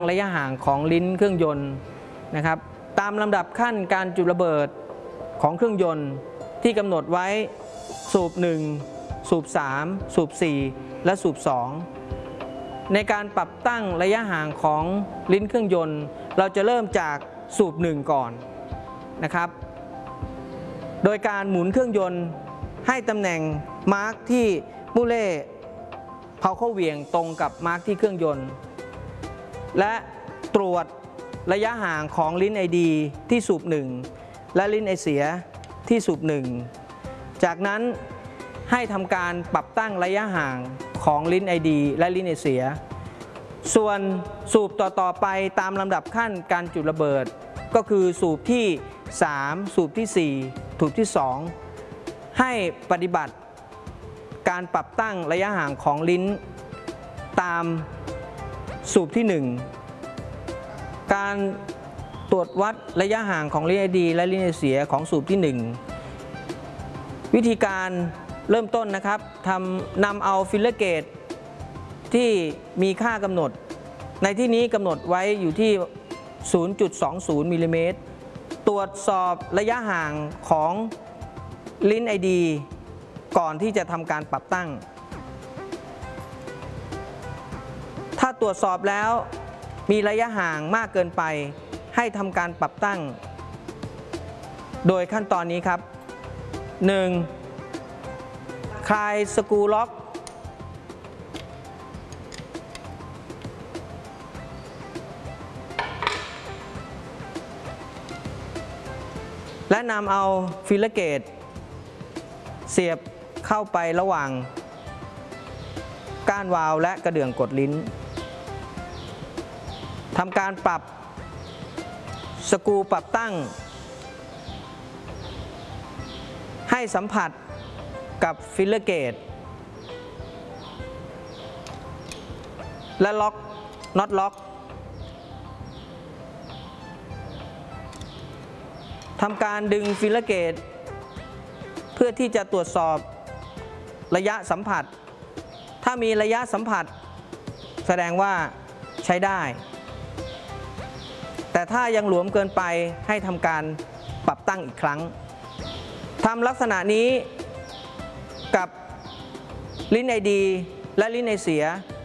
ระยะห่างของลิ้นเครื่องยนต์นะครับตามลำดับขั้นการจุดระเบิดของเครื่องยนต์ที่กำหนดไว้สูบ1สูบ3สูบ4และสูบ2ในการปรับตั้งระยะห่างของลิ้นเครื่องยนต์เราจะเริ่มจากสูบ1ก่อนนะครับโดยการหมุนเครื่องยนต์ให้ตำแหน่งมาร์กที่มูเล่เผาเข้าเหวี่ยงตรงกับมาร์กที่เครื่องยนต์และตรวจระยะห่างของลิ้นไอดีที่สูบ1และลิ้นไอเสียที่สูบ1จากนั้นให้ทำการปรับตั้งระยะห่างของลิ้นไอดีและลิ้นไอเสียส่วนสูบต่อไปตามลำดับขั้นการจุดระเบิดก็คือสูบที่3สูบที่4สูบที่2ให้ปฏิบัติการปรับตั้งระยะห่างของลิ้นตามสูบที่1การตรวจวัดระยะห่างของลิ้นไอดีและลิ้นไอเสียของสูบที่1วิธีการเริ่มต้นนะครับนำเอาฟิลเลอร์เกจที่มีค่ากำหนดในที่นี้กำหนดไว้อยู่ที่ 0.20 มิลลิเมตรตรวจสอบระยะห่างของลิ้นไอดีก่อนที่จะทำการปรับตั้งถ้าตรวจสอบแล้วมีระยะห่างมากเกินไปให้ทำการปรับตั้งโดยขั้นตอนนี้ครับ 1. คลายสกรูล็อกและนำเอาฟิลเลอร์เกจเสียบเข้าไประหว่างก้านวาล์วและกระเดื่องกดลิ้นทำการปรับสกรูปรับตั้งให้สัมผัสกับฟิลเลอร์เกจและล็อกน็อตล็อกทำการดึงฟิลเลอร์เกจเพื่อที่จะตรวจสอบระยะสัมผัสถ้ามีระยะสัมผัสแสดงว่าใช้ได้แต่ถ้ายังหลวมเกินไปให้ทำการปรับตั้งอีกครั้งทำลักษณะนี้กับลิ้นไอดีและลิ้นไอเสีย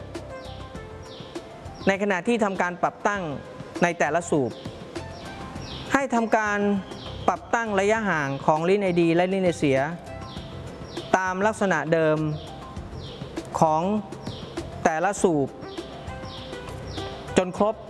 ในขณะที่ทำการปรับตั้งในแต่ละสูบให้ทำการปรับตั้งระยะห่างของลิ้นไอดีและลิ้นไอเสียตามลักษณะเดิมของแต่ละสูบจนครบ